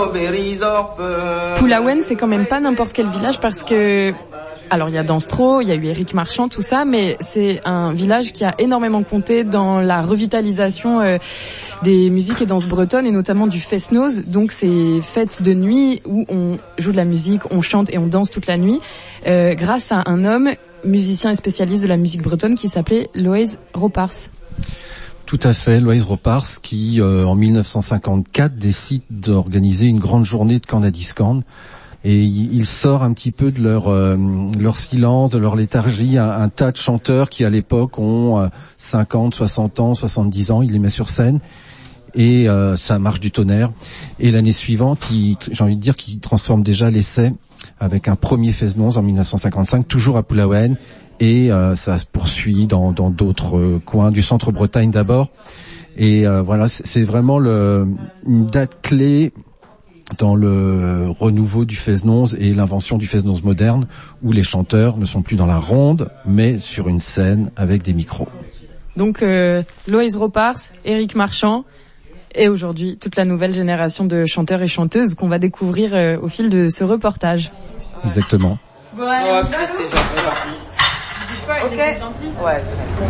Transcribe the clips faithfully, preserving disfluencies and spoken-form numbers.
Pulawen, c'est quand même pas n'importe quel village parce que... Alors il y a Danstro, il y a eu Éric Marchand, tout ça, mais c'est un village qui a énormément compté dans la revitalisation euh, des musiques et danses bretonnes et notamment du fest-noz. Donc c'est fêtes de nuit où on joue de la musique, on chante et on danse toute la nuit euh, grâce à un homme, musicien et spécialiste de la musique bretonne qui s'appelait Loïs Ropars. Tout à fait, Loïs Ropars qui euh, en mille neuf cent cinquante-quatre décide d'organiser une grande journée de Canadiscan. Et il sort un petit peu de leur euh, leur silence, de leur léthargie, un, un tas de chanteurs qui à l'époque ont euh, cinquante, soixante ans, soixante-dix ans, il les met sur scène et euh, ça marche du tonnerre. Et l'année suivante, il, j'ai envie de dire qu'il transforme déjà l'essai avec un premier fest-noz en mille neuf cent cinquante-cinq, toujours à Pulawen, et euh, ça se poursuit dans dans d'autres euh, coins du centre-Bretagne d'abord. Et euh, voilà, c'est, c'est vraiment le, une date clé dans le renouveau du fest-noz et l'invention du fest-noz moderne, où les chanteurs ne sont plus dans la ronde, mais sur une scène avec des micros. Donc euh, Loïs Ropars, Éric Marchand, et aujourd'hui toute la nouvelle génération de chanteurs et chanteuses qu'on va découvrir euh, au fil de ce reportage. Exactement. Ouais, ouais, c'était gentil. Ok. Ouais.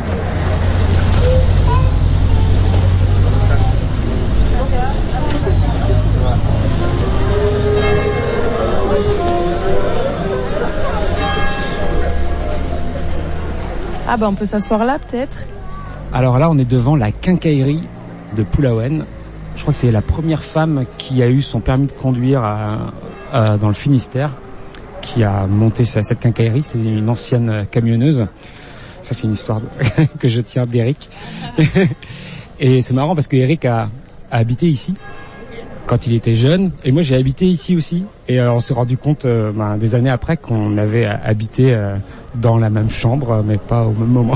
Ah bah on peut s'asseoir là peut-être. Alors là on est devant la quincaillerie de Pulawen. Je crois que c'est la première femme qui a eu son permis de conduire à, à, dans le Finistère, qui a monté cette quincaillerie. C'est une ancienne camionneuse. Ça c'est une histoire que je tiens d'Éric. Et c'est marrant parce que Éric a, a habité ici quand il était jeune, et moi j'ai habité ici aussi, et euh, on s'est rendu compte euh, ben, des années après qu'on avait habité euh, dans la même chambre, mais pas au même moment.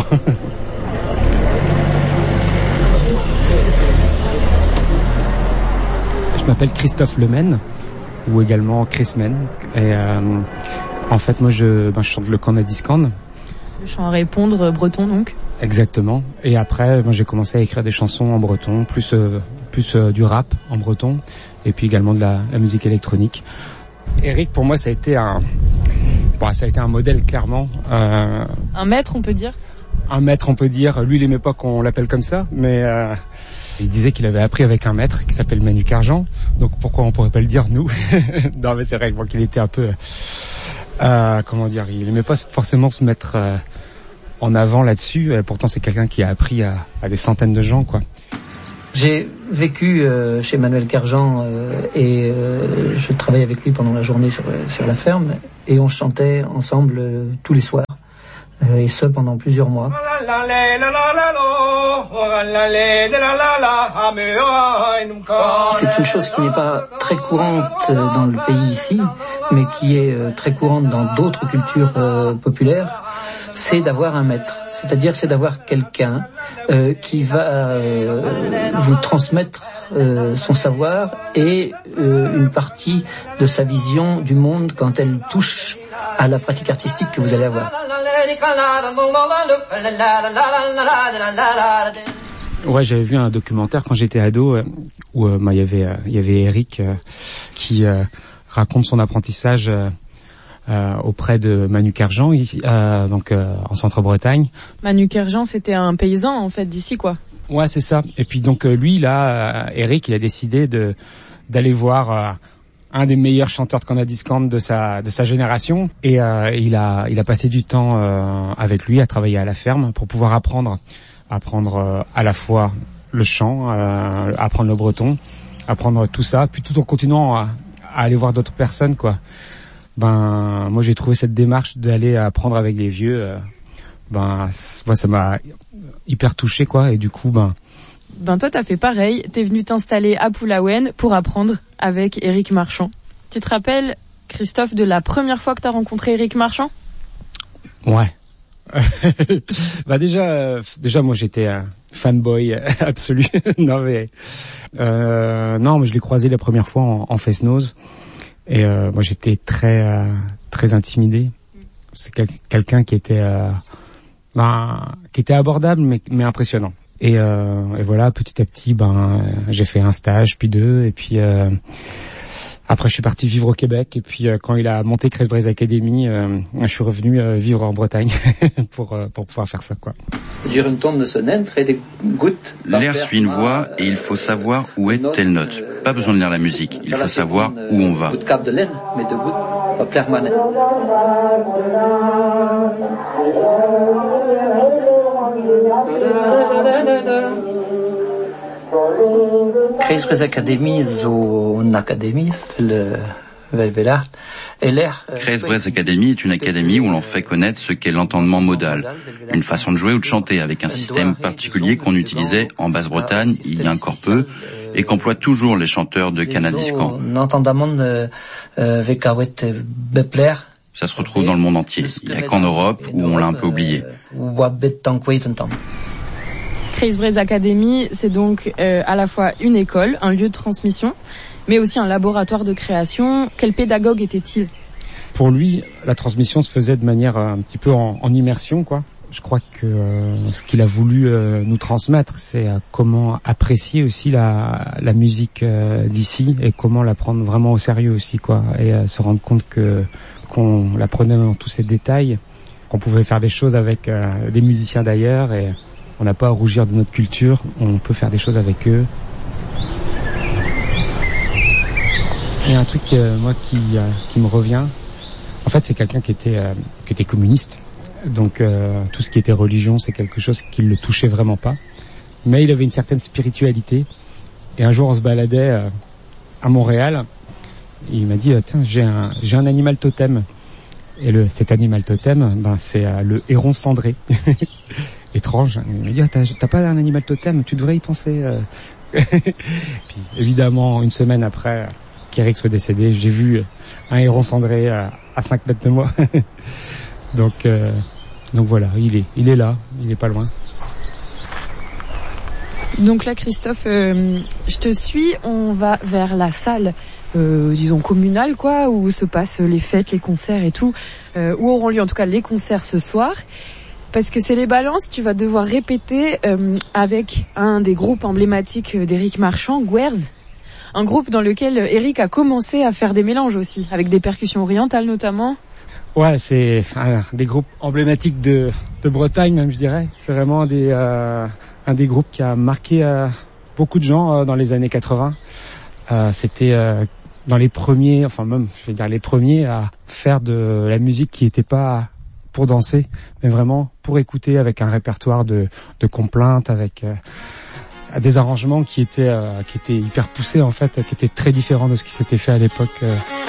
Je m'appelle Christophe Lemaine, ou également Chris Men, et euh, en fait moi je, ben, je chante le Canadiscan. Le chant à répondre breton donc. Exactement. Et après, moi, j'ai commencé à écrire des chansons en breton, plus euh, plus euh, du rap en breton, et puis également de la, la musique électronique. Éric, pour moi, ça a été un, bon, ça a été un modèle clairement. Euh, un maître, on peut dire. Un maître, on peut dire. Lui, il aimait pas qu'on l'appelle comme ça, mais euh, il disait qu'il avait appris avec un maître qui s'appelle Manu Carjan. Donc pourquoi on pourrait pas le dire nous? Non, mais c'est vrai qu'il était un peu, euh, comment dire, il aimait pas forcément se mettre euh, en avant là-dessus. Pourtant, c'est quelqu'un qui a appris à, à des centaines de gens, quoi. J'ai vécu euh, chez Manuel Carjan euh, et euh, je travaillais avec lui pendant la journée sur, sur la ferme, et on chantait ensemble euh, tous les soirs, euh, et ce pendant plusieurs mois. C'est une chose qui n'est pas très courante dans le pays ici, mais qui est euh, très courante dans d'autres cultures euh, populaires, c'est d'avoir un maître. C'est-à-dire, c'est d'avoir quelqu'un euh, qui va euh, vous transmettre euh, son savoir et euh, une partie de sa vision du monde quand elle touche à la pratique artistique que vous allez avoir. Ouais, j'avais vu un documentaire quand j'étais ado euh, où euh, bah, il y avait euh, il y avait Éric euh, qui euh, raconte son apprentissage euh, Euh, auprès de Manu Carjan, ici, euh, donc euh, en Centre-Bretagne. Manu Carjan, c'était un paysan en fait d'ici, quoi. Ouais, c'est ça. Et puis donc euh, lui, là, euh, Éric, il a décidé de d'aller voir euh, un des meilleurs chanteurs de Canadiscan de sa de sa génération, et euh, il a il a passé du temps euh, avec lui à travailler à la ferme pour pouvoir apprendre apprendre euh, à la fois le chant, euh, apprendre le breton, apprendre tout ça, puis tout en continuant à, à aller voir d'autres personnes, quoi. Ben moi j'ai trouvé cette démarche d'aller apprendre avec les vieux, euh, ben moi ça m'a hyper touché, quoi, et du coup ben ben toi t'as fait pareil, t'es venu t'installer à Pulawen pour apprendre avec Éric Marchand. Tu te rappelles, Christophe, de la première fois que t'as rencontré Éric Marchand? Ouais. Bah déjà euh, déjà moi j'étais un fanboy absolu. non mais euh, non mais je l'ai croisé la première fois en, en fest-noz. Et euh, moi j'étais très euh, très intimidé. C'est quel, quelqu'un qui était euh, ben, qui était abordable mais mais impressionnant. Et, euh, et voilà, petit à petit, ben j'ai fait un stage puis deux, et puis euh, Après, je suis parti vivre au Québec et puis euh, quand il a monté Chris Braze Academy, euh, je suis revenu euh, vivre en Bretagne pour euh, pour pouvoir faire ça, quoi. L'air suit une voix et il faut savoir où est telle note. Pas besoin de lire la musique, il faut savoir où on va. Chris Braze Academy zo une académie le Chris Braze Academy est une académie où l'on fait connaître ce qu'est l'entendement modal, une façon de jouer ou de chanter avec un système particulier qu'on utilisait en Basse-Bretagne il y a encore peu et qu'emploient toujours les chanteurs de Canadiscan. Ça se retrouve dans le monde entier, il n'y a qu'en Europe où on l'a un peu oublié. Chris Braze Academy, c'est donc euh, à la fois une école, un lieu de transmission, mais aussi un laboratoire de création. Quel pédagogue était-il ? Pour lui, la transmission se faisait de manière un petit peu en, en immersion, quoi. Je crois que euh, ce qu'il a voulu euh, nous transmettre, c'est euh, comment apprécier aussi la, la musique euh, d'ici et comment la prendre vraiment au sérieux aussi, quoi. Et euh, se rendre compte que qu'on la prenait dans tous ses détails, qu'on pouvait faire des choses avec euh, des musiciens d'ailleurs et on n'a pas à rougir de notre culture, on peut faire des choses avec eux. Il y a un truc euh, moi qui euh, qui me revient. En fait, c'est quelqu'un qui était euh, qui était communiste. Donc euh, tout ce qui était religion, c'est quelque chose qui le touchait vraiment pas. Mais il avait une certaine spiritualité. Et un jour, on se baladait euh, à Montréal. Et il m'a dit tiens, j'ai un j'ai un animal totem. Et le cet animal totem, ben c'est euh, le héron cendré. Étrange. Il m'a dit ah, t'as, t'as pas un animal totem, tu devrais y penser. Euh. Puis évidemment, une semaine après qu'Eric soit décédé, j'ai vu un héron cendré à, à cinq mètres de moi. donc euh, donc voilà, il est il est là, il est pas loin. Donc là, Christophe, euh, je te suis. On va vers la salle, euh, disons communale, quoi, où se passent les fêtes, les concerts et tout, euh, où auront lieu en tout cas les concerts ce soir. Parce que c'est les balances, tu vas devoir répéter euh, avec un des groupes emblématiques d'Éric Marchand, Gwerz. Un groupe dans lequel Eric a commencé à faire des mélanges aussi, avec des percussions orientales notamment. Ouais, c'est un des groupes emblématiques de, de Bretagne même, je dirais. C'est vraiment des, euh, un des groupes qui a marqué euh, beaucoup de gens euh, dans les années quatre-vingts. Euh, c'était euh, dans les premiers, enfin même, je vais dire les premiers à faire de la musique qui n'était pas pour danser, mais vraiment pour écouter avec un répertoire de, de complaintes, avec euh, des arrangements qui étaient euh, qui étaient hyper poussés en fait, qui étaient très différents de ce qui s'était fait à l'époque. Euh.